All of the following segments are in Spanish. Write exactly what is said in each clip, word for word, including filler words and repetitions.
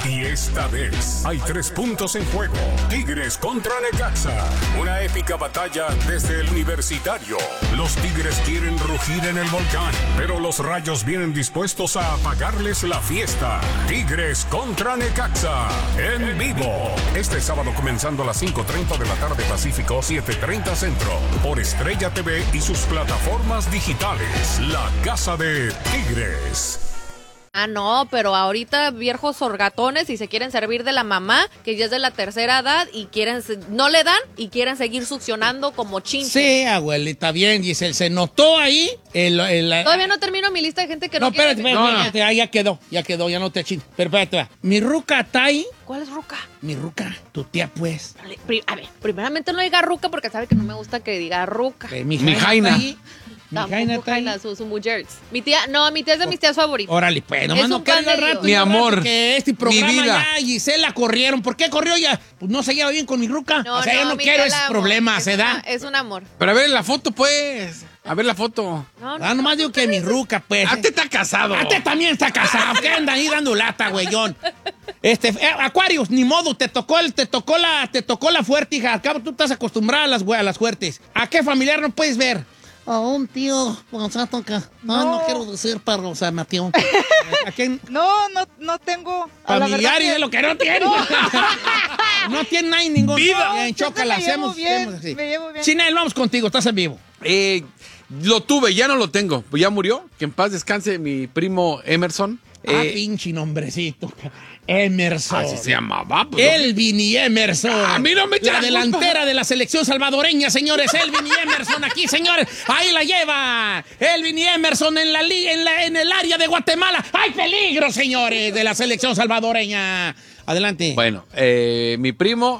Y esta vez hay tres puntos en juego. Tigres contra Necaxa. Una épica batalla desde el Universitario. Los Tigres quieren rugir en el volcán, pero los Rayos vienen dispuestos a apagarles la fiesta. Tigres contra Necaxa. En vivo. Este sábado comenzando a las cinco treinta de la tarde Pacífico, siete treinta Centro. Por Estrella T V y sus plataformas digitales. La Casa de Tigres. Ah, no, pero ahorita viejos orgatones y se quieren servir de la mamá, que ya es de la tercera edad y quieren, no le dan y quieren seguir succionando como chinches. Sí, abuelita, bien, Giselle, se notó ahí el... el Todavía no termino mi lista de gente que no, no quiere... Espérate, no, espérate, no. Ya quedó, ya quedó, ya no te chingo. Pero espérate, mi ruca está ahí. ¿Cuál es ruca? Mi ruca, tu tía, pues. A ver, primeramente no diga ruca porque sabe que no me gusta que diga ruca. Eh, mi jaina. Mi Jaina Jaina, su, su mujer. Mi tía, no, mi tía es de mis tías favoritas. Órale, pues, nomás no queda el rato. Mi amor, que este programa mi vida. ya Gisela corrieron. ¿Por qué corrió ya? Pues no se lleva bien con mi ruca. No, o sea, no, yo no quiero esos problemas, ¿se da? Es un amor. Pero a ver la foto, pues. A ver la foto. No, no, ah, nomás digo que mi ruca, pues. Ate está casado. Ate también está casado. ¿Qué anda ahí dando lata, güeyón? Este, eh, Aquarius, ni modo, te tocó el, te tocó la, te tocó la fuerte, hija. Al cabo tú estás acostumbrada a las, a las fuertes. ¿A qué familiar no puedes ver? A un tío, o sea, toca. No, no, no quiero decir para, o sea, Mateo. ¿A quién? No, no, no tengo. Familiar y de lo que no tiene. No, no tiene nadie ningún. Vida. En Choca la hacemos. Bien, así. me llevo bien. Chinel, vamos contigo, estás en vivo. Eh, lo tuve, ya no lo tengo. Pues ya murió. Que en paz descanse mi primo Emerson. Ah, eh, pinche nombrecito. Emerson. Así se llamaba. Pues, Elvin y Emerson. A mí no me echa La la delantera culpa. de la selección salvadoreña, señores. Elvin y Emerson aquí, señores. Ahí la lleva. Elvin y Emerson en la, li en la en el área de Guatemala. ¡Hay peligro, señores, de la selección salvadoreña! Adelante. Bueno, eh, mi primo...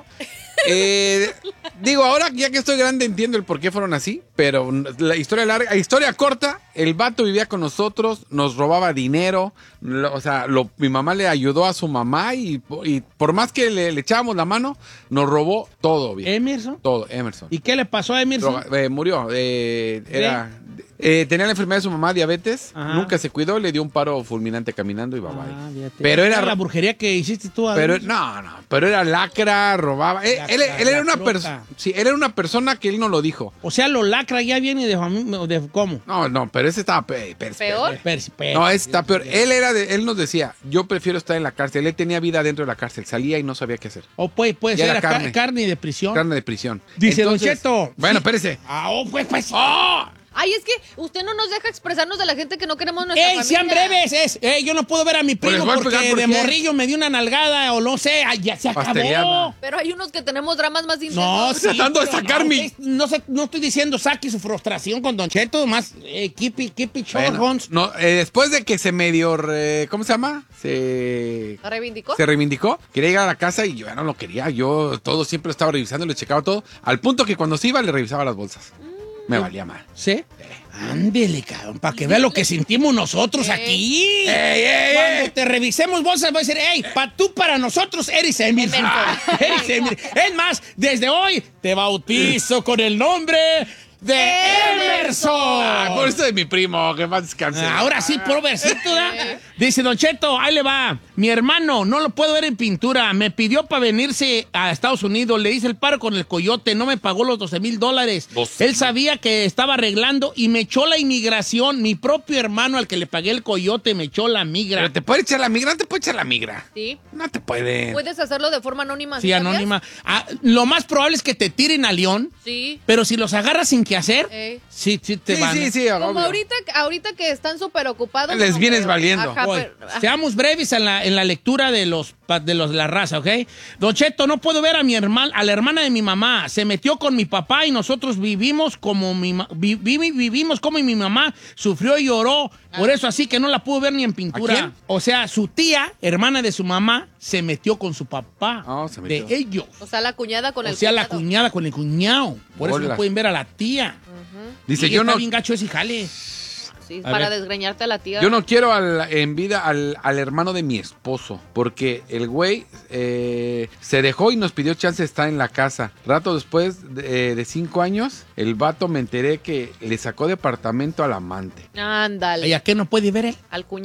Eh, digo, ahora ya que estoy grande entiendo el por qué fueron así, pero la historia larga, historia corta, el vato vivía con nosotros, nos robaba dinero, lo, o sea, lo, mi mamá le ayudó a su mamá y, y por más que le, le echábamos la mano, nos robó todo, bien. ¿Emerson? Todo, Emerson. ¿Y qué le pasó a Emerson? Droga, eh, murió, eh, era... Eh, tenía la enfermedad de su mamá, diabetes, Ajá. Nunca se cuidó, le dio un paro fulminante caminando y bye bye. Ah, fíjate. Pero era la brujería que hiciste tú. pero no, no, pero era lacra, robaba. Él, La- él, la- él era la una fruta. persona, sí, él era una persona que él no lo dijo. O sea, lo lacra ya viene de, fami- de ¿cómo? No, no, pero ese estaba pe- pe- ¿Peor? Persi, persi. No, ese está peor. Él era de, él nos decía, yo prefiero estar en la cárcel. Él tenía vida dentro de la cárcel, salía y no sabía qué hacer. O puede, puede Ya ser era ca- carne. carne de prisión. Carne de prisión. Dice Entonces, Don Cheto. Bueno, Sí. espérese. Ah, oh, pues, pues. ¡Oh! Ay, es que usted no nos deja expresarnos de la gente que no queremos en nuestra ¡Ey, familia. sean breves! Es, ey, yo no puedo ver a mi Pues les primo voy a porque explicar por de qué. morrillo me dio una nalgada o no sé, ay, ya se acabó. Pasteleada. Pero hay unos que tenemos dramas más intensos. No, sí, Tratando de pero sacar no, mi- es- No, sé, no estoy diciendo saque su frustración con Don Cheto, más eh, keep it, keep it short, Bueno, Hons. no, eh, después de que se medio, re- ¿cómo se llama? Se... ¿La reivindicó? Se reivindicó, quería llegar a la casa y yo ya no lo quería. Yo todo siempre lo estaba revisando, le checaba todo. Al punto que cuando se iba le revisaba las bolsas. Me valía mal. ¿Sí? Ándele, cabrón, para que vea lo que sentimos nosotros Ey. aquí. ¡Ey, ey, Cuando ey! te revisemos bolsas, voy a decir, hey, pa, tú para nosotros eres Emerson. Eres Emerson. Es más, desde hoy te bautizo con el nombre de Emerson. Ah, por eso de mi primo, que más descanse. Ah, ahora sí, por versito, ¿verdad? Dice Don Cheto, ahí le va. Mi hermano, no lo puedo ver en pintura. Me pidió para venirse a Estados Unidos. Le hice el paro con el coyote. No me pagó los doce mil dólares. Él sabía que estaba arreglando y me echó la inmigración. Mi propio hermano al que le pagué el coyote me echó la migra. Pero te puede echar la migra, no te puede echar la migra. Sí. No te pueden. Puedes hacerlo de forma anónima. Sí, ¿sabías? anónima. Ah, lo más probable es que te tiren a León. Sí. Pero si los agarras sin qué hacer, Eh. sí, sí te Sí, van. sí, sí, Como obvio. ahorita, ahorita que están súper ocupados. Les no vienes creo. valiendo. Ajá, Voy. pero- ajá. Seamos breves en la, en la lectura de los, pa- de los de la raza, ¿ok? Don Cheto, no puedo ver a mi hermana, a la hermana de mi mamá. Se metió con mi papá y nosotros vivimos como mi ma- vi- vi- vivimos como mi mamá sufrió y lloró. Por eso así que no la pudo ver ni en pintura. ¿A quién? O sea, su tía, hermana de su mamá, se metió con su papá. Oh, se metió. de ellos. O sea, la cuñada con O el sea, la cuñado. cuñada con el cuñado. Por eso no Bolas. pueden ver a la tía. Dice, Y yo está no, bien gacho ese jale. Sí, A para ver. desgreñarte a la tía. yo no quiero al- en vida al, al hermano de mi esposo, porque el güey eh, se dejó y nos pidió chance de estar en la casa. Rato después de, eh, de cinco años, el vato me enteré que le sacó departamento al amante. Ándale. ¿Y a qué no puede ver él? Al cuñado.